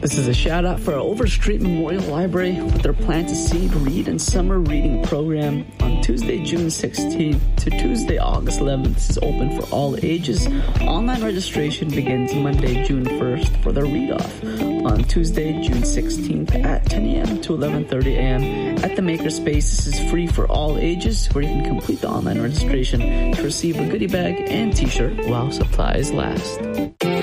This is a shout out for our Overstreet Memorial Library with their Plant a Seed Read and Summer Reading Program on Tuesday, June 16th to Tuesday, August 11th. This is open for all ages. Online registration begins Monday, June 1st for the read-off on Tuesday, June 16th at 10 a.m. to 11:30 a.m. at the Makerspace. This is free for all ages, where you can complete the online registration to receive a goodie bag and t-shirt while supplies last.